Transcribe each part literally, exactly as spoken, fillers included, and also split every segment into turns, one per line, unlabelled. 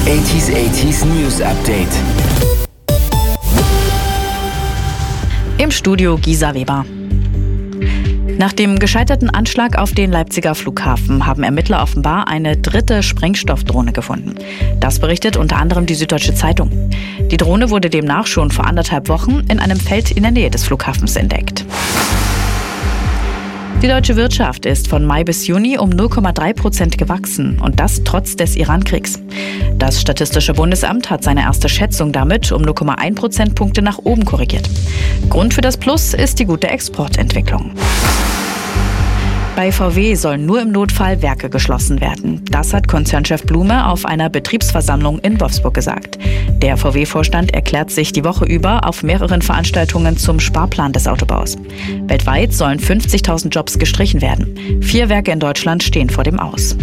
achtziger achtziger News Update.
Im Studio Gisa Weber. Nach dem gescheiterten Anschlag auf den Leipziger Flughafen haben Ermittler offenbar eine dritte Sprengstoffdrohne gefunden. Das berichtet unter anderem die Süddeutsche Zeitung. Die Drohne wurde demnach schon vor anderthalb Wochen in einem Feld in der Nähe des Flughafens entdeckt. Die deutsche Wirtschaft ist von Mai bis Juni um null Komma drei Prozent gewachsen und das trotz des Iran-Kriegs. Das Statistische Bundesamt hat seine erste Schätzung damit um null Komma eins Prozentpunkte nach oben korrigiert. Grund für das Plus ist die gute Exportentwicklung. Bei V W sollen nur im Notfall Werke geschlossen werden. Das hat Konzernchef Blume auf einer Betriebsversammlung in Wolfsburg gesagt. Der V W-Vorstand erklärt sich die Woche über auf mehreren Veranstaltungen zum Sparplan des Autobaus. Weltweit sollen fünfzigtausend Jobs gestrichen werden. Vier Werke in Deutschland stehen vor dem Aus.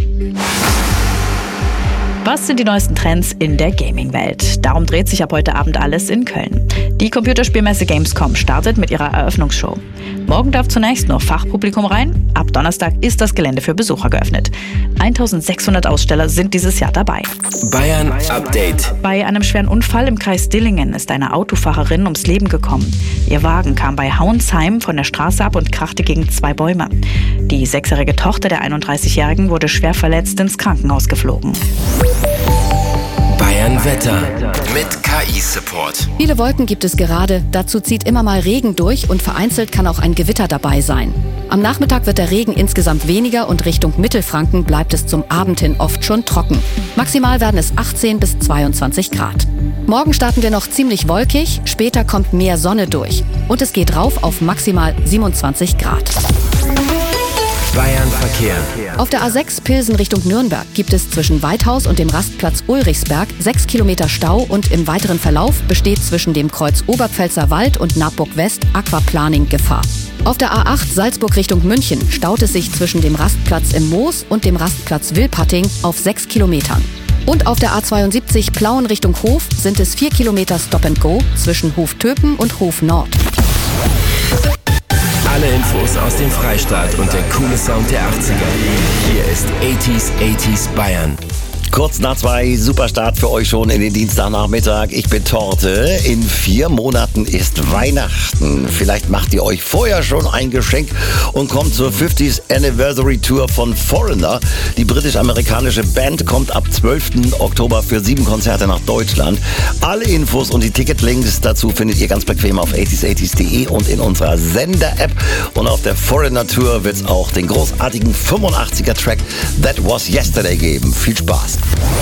Was sind die neuesten Trends in der Gaming-Welt? Darum dreht sich ab heute Abend alles in Köln. Die Computerspielmesse Gamescom startet mit ihrer Eröffnungsshow. Morgen darf zunächst nur Fachpublikum rein. Ab Donnerstag ist das Gelände für Besucher geöffnet. eintausendsechshundert Aussteller sind dieses Jahr dabei.
Bayern Update.
Bei einem schweren Unfall im Kreis Dillingen ist eine Autofahrerin ums Leben gekommen. Ihr Wagen kam bei Hauensheim von der Straße ab und krachte gegen zwei Bäume. Die sechsjährige Tochter der einunddreißigjährigen wurde schwer verletzt ins Krankenhaus geflogen.
Bayern Wetter mit K I-Support.
Viele Wolken gibt es gerade, dazu zieht immer mal Regen durch und vereinzelt kann auch ein Gewitter dabei sein. Am Nachmittag wird der Regen insgesamt weniger und Richtung Mittelfranken bleibt es zum Abend hin oft schon trocken. Maximal werden es achtzehn bis zweiundzwanzig Grad. Morgen starten wir noch ziemlich wolkig, später kommt mehr Sonne durch und es geht rauf auf maximal siebenundzwanzig Grad.
Bayern Verkehr.
Auf der A sechs Pilsen Richtung Nürnberg gibt es zwischen Weithaus und dem Rastplatz Ulrichsberg sechs Kilometer Stau und im weiteren Verlauf besteht zwischen dem Kreuz Oberpfälzer Wald und Naburg West Aquaplaning-Gefahr. Auf der A acht Salzburg Richtung München staut es sich zwischen dem Rastplatz im Moos und dem Rastplatz Wilpatting auf sechs Kilometern. Und auf der A zweiundsiebzig Plauen Richtung Hof sind es vier Kilometer Stop and Go zwischen Hof Töpen und Hof Nord.
Alle Infos aus dem Freistaat und der coole Sound der achtziger. Hier ist achtziger achtziger Bayern.
Kurz nach zwei, Superstart für euch schon in den Dienstagnachmittag. Ich bin Torte. In vier Monaten ist Weihnachten. Vielleicht macht ihr euch vorher schon ein Geschenk und kommt zur fünfzigsten Anniversary Tour von Foreigner. Die britisch-amerikanische Band kommt ab zwölften Oktober für sieben Konzerte nach Deutschland. Alle Infos und die Ticketlinks dazu findet ihr ganz bequem auf achtziger achtziger punkt de und in unserer Sender-App. Und auf der Foreigner Tour wird es auch den großartigen fünfundachtziger Track That Was Yesterday geben. Viel Spaß!